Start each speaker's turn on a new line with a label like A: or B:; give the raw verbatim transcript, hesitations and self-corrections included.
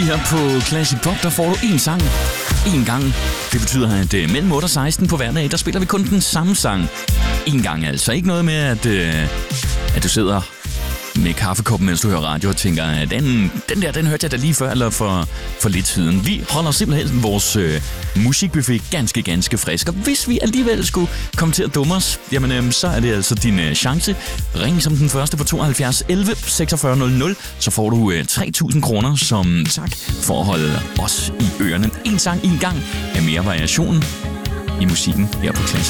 A: her på Classic Pop, der får du en sang en gang. Det betyder, at uh, mellem otte og seksten på hverdag, der spiller vi kun den samme sang en gang. Altså ikke noget med, at, uh, at du sidder med kaffekoppen, mens du hører radio og tænker, at den, den der, den hørte jeg da lige før, eller for, for lidt siden. Vi holder simpelthen vores øh, musikbuffet ganske, ganske frisk. Og hvis vi alligevel skulle komme til at dumme os, jamen øh, så er det altså din øh, chance. Ring som den første på tooghalvfjerds elleve seksogfyrre nul nul, så får du øh, tre tusind kroner som tak for at holde os i ørerne. En sang en gang er mere variation i musikken her på Classic.